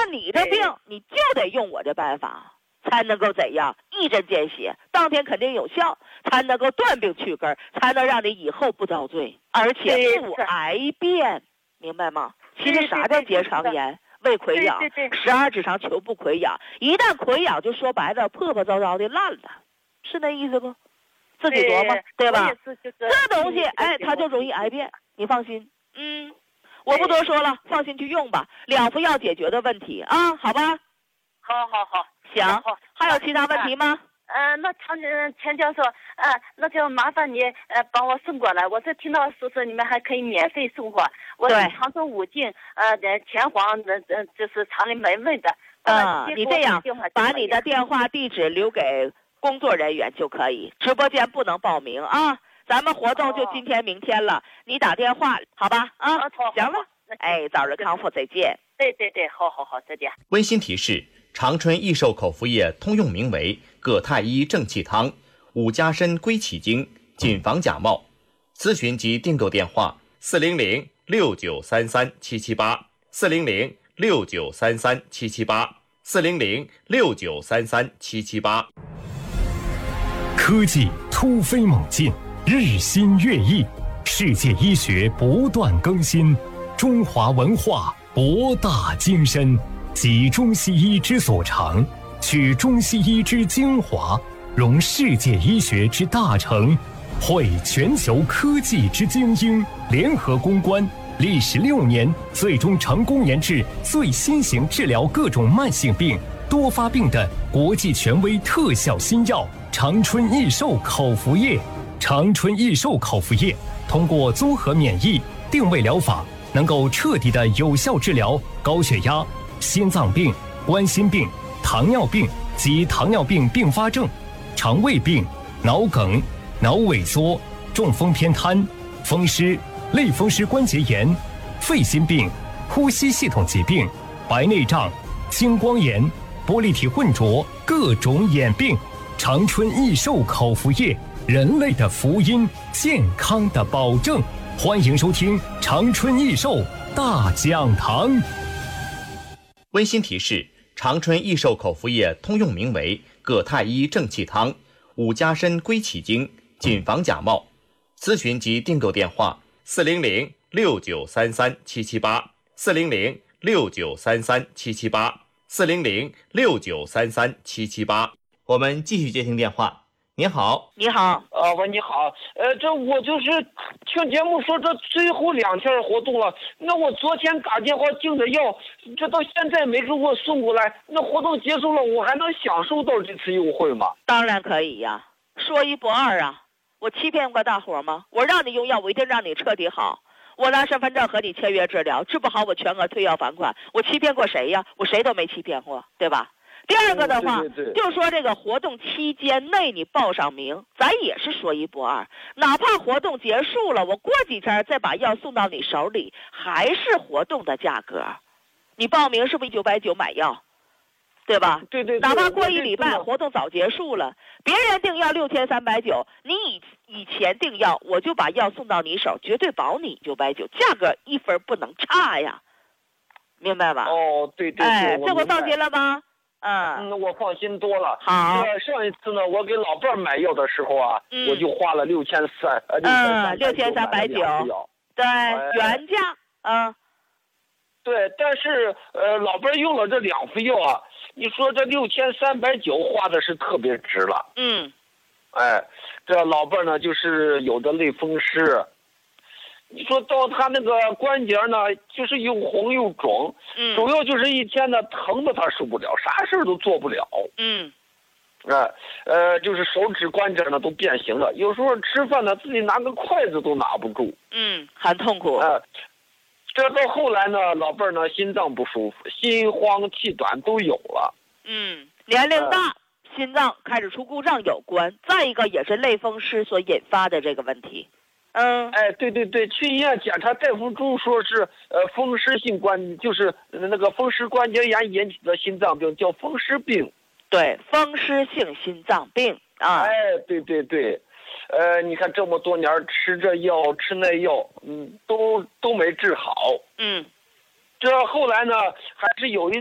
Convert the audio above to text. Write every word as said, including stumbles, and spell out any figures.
那你这病你就得用我这办法，才能够怎样一针见血，当天肯定有效，才能够断病去根，才能让你以后不遭罪，而且不癌变，明白吗？其实啥叫结肠炎？胃溃疡，十二指肠球部溃疡，一旦溃疡就说白了破破糟糟的烂了，是那意思不？自己琢磨，对吧？这东西哎，它就容易癌变，你放心。嗯，我不多说了，放心去用吧，两副药解决的问题啊，好吧？ 好好好， 行。还有其他问题吗？ 呃，那常钱教授，呃，那就麻烦你呃帮我送过来。我是听到说是你们还可以免费送货。我是长春武进呃的前黄的呃就是厂里门卫的。 嗯，你这样把你的电话地址留给工作人员就可以，直播间不能报名啊。咱们活动就今天明天了，你打电话好吧？啊，行了，哎，早日康复，再见。 对对对，好好好，再见。 温馨提示：长春益寿口服液通用名为葛太医正气汤、五加参归气经，谨防假冒。咨询及订购电话：四零零六九三三七七八，四零零六九三三七七八，四零零六九三三七七八。 科技突飞猛进，日新月异，世界医学不断更新，中华文化博大精深，集中西医之所长，取中西医之精华，融世界医学之大成，汇全球科技之精英，联合攻关，历时六年，最终成功研制最新型治疗各种慢性病、多发病的国际权威特效新药长春益寿口服液。长春益寿口服液通过综合免疫定位疗法，能够彻底的有效治疗高血压、心脏病、冠心病、糖尿病及糖尿病并发症、肠胃病、脑梗、脑萎缩、中风偏瘫、风湿、类风湿关节炎、肺心病、呼吸系统疾病、白内障、青光眼、玻璃体混浊各种眼病。长春益寿口服液，人类的福音，健康的保证。欢迎收听长春益寿大讲堂。 温馨提示：长春益寿口服液通用名为葛太医正气汤、五加参归气经，谨防假冒。咨询及订购电话：四零零六九三三七七八，四零零六九三三七七八，四零零六九三三七七八。我们继续接听电话。你好。 你好。 啊，喂，你好。呃，这我就是听节目说这最后两天活动了，那我昨天打电话订的药，这到现在没给我送过来，那活动结束了，我还能享受到这次优惠吗？ 当然可以呀，说一不二啊。我欺骗过大伙吗？我让你用药，我一定让你彻底好。我拿身份证和你签约治疗，治不好我全额退药返款。我欺骗过谁呀？我谁都没欺骗过，对吧？第二个的话， 对对对， 就说这个活动期间内你报上名，咱也是说一不二。哪怕活动结束了，我过几天再把药送到你手里，还是活动的价格。你报名是不是九百九买药，对吧？ 对对对。 哪怕过一礼拜，活动早结束了，别人订药六千三百九，你以以前订药，我就把药送到你手，绝对保你九百九，价格一分不能差呀，明白吧？ 哦，对对对。 哎，这回放心了吗？ 嗯，嗯，我放心多了。 好， 上一次呢，我给老伴儿买药的时候啊，嗯、我就花了六千三， 呃，六千三百九，对，原价，嗯， 对，但是呃，老伴儿用了这两副药啊，你说这六千三百九花的是特别值了。 嗯， 哎，这老伴儿呢，就是有的类风湿。你说到他那个关节呢，就是又红又肿， 嗯， 主要就是一天呢疼的他受不了，啥事都做不了， 嗯， 哎，呃，就是手指关节呢都变形了，有时候吃饭呢自己拿个筷子都拿不住， 嗯，很痛苦， 哎、呃，这到后来呢，老伴儿呢心脏不舒服，心慌气短都有了， 嗯，年龄大，呃、心脏开始出故障有关，再一个也是类风湿所引发的这个问题。嗯， 哎，对对对，去医院检查，大夫都说是呃风湿性关，就是那个风湿关节炎引起的心脏病，叫风湿病。 对，风湿性心脏病啊。 哎，对对对，呃，你看这么多年吃这药吃那药，嗯，都都没治好。 嗯， 这后来呢，还是有一。